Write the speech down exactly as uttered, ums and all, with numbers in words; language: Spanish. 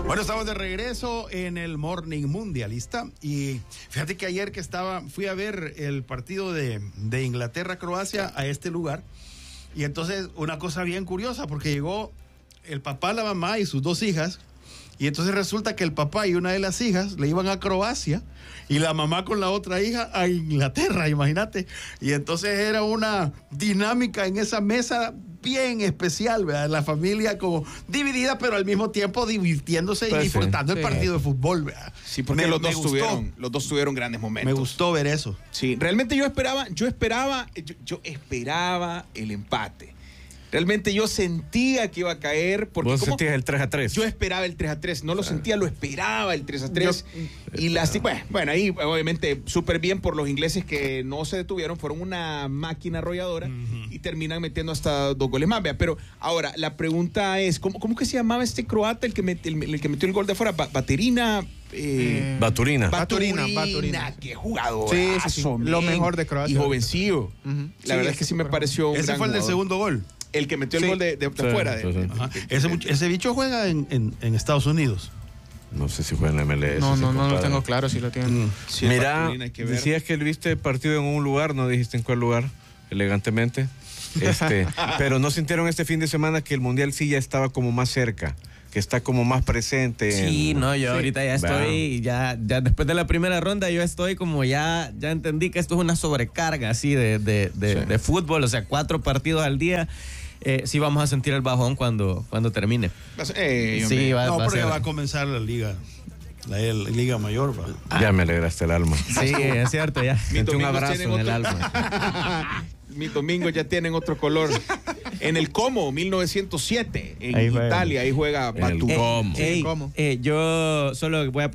Bueno, estamos de regreso en el Morning Mundialista y fíjate que ayer que estaba, fui a ver el partido de, de Inglaterra-Croacia a este lugar y entonces una cosa bien curiosa porque llegó el papá, la mamá y sus dos hijas y entonces resulta que el papá y una de las hijas le iban a Croacia y la mamá con la otra hija a Inglaterra, imagínate. Y entonces era una dinámica en esa mesa bien especial, ¿verdad? La familia como dividida, pero al mismo tiempo divirtiéndose pues y disfrutando sí. el partido sí. de fútbol, ¿verdad? Sí, porque me, los, dos tuvieron, los dos tuvieron grandes momentos. Me gustó ver eso. Sí, realmente yo esperaba, yo esperaba, yo, yo esperaba el empate. Realmente yo sentía que iba a caer. Porque ¿Vos ¿cómo? sentías el tres a tres? Yo esperaba el tres a tres. No lo sentía, lo esperaba el tres a tres. Yo, y las, bueno, bueno, ahí obviamente súper bien por los ingleses que no se detuvieron. Fueron una máquina arrolladora uh-huh. y terminan metiendo hasta dos goles más. Vea. Pero ahora, la pregunta es, ¿cómo, cómo que se llamaba este croata el que, met, el, el que metió el gol de afuera? Ba Baterina... Eh, Baturina. Baturina. Baturina. Qué jugador. Sí, sí, sí. Lo mejor de Croacia. Y jovencillo. Uh-huh. La sí, verdad es que sí me pareció un Ese gran fue el del segundo gol. El que metió el sí. gol de, de, de sí, afuera. Sí, sí. Ajá. Ese, ese bicho juega en, en, en Estados Unidos. No sé si juega en la M L S. No, si no, no lo tengo claro si lo tienen. Mm. Sí, Mira, decías que viste el partido en un lugar, no dijiste en cuál lugar, elegantemente. Este, pero no sintieron este fin de semana que el Mundial sí ya estaba como más cerca, que está como más presente. Sí, en... no, yo sí. ahorita ya estoy, ya, ya después de la primera ronda yo estoy como ya, ya entendí que esto es una sobrecarga así de, de, de, sí. de fútbol, o sea, cuatro partidos al día. Eh, sí vamos a sentir el bajón cuando, cuando termine. Eh, sí, va, no, va porque a ser... va a comenzar la liga. La, la Liga Mayor. Ah. Ya me alegraste el alma. Sí, es cierto, ya. Sentí un abrazo en otro... el alma. Mis domingos ya tienen otro color. En el Como, mil novecientos siete, en ahí Italia, ahí juega Baturina. Eh, eh, yo solo voy a